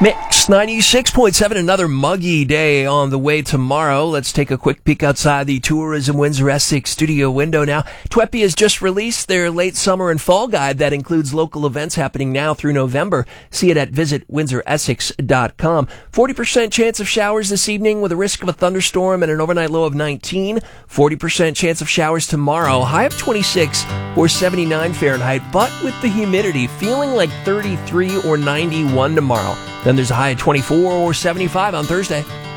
Mix 96.7, another muggy day on the way tomorrow. Let's take a quick peek outside the Tourism Windsor Essex studio window now. TWEPI has just released their late summer and fall guide that includes local events happening now through November. See it at visitwindsoressex.com. 40% chance of showers this evening with a risk of a thunderstorm and an overnight low of 19. 40% chance of showers tomorrow, high of 26 or 79 Fahrenheit, but with the humidity feeling like 33 or 91 tomorrow. Then there's a high of 24 or 75 on Thursday.